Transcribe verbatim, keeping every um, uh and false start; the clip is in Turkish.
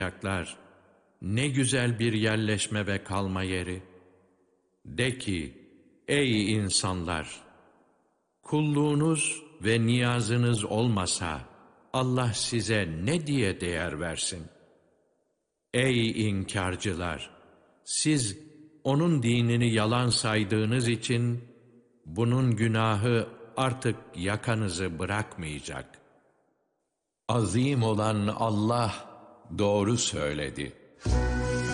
Yapacaklar, ne güzel bir yerleşme ve kalma yeri. De ki, ey insanlar! Kulluğunuz ve niyazınız olmasa, Allah size ne diye değer versin? Ey inkarcılar! Siz onun dinini yalan saydığınız için, bunun günahı artık yakanızı bırakmayacak. Azim olan Allah doğru söyledi.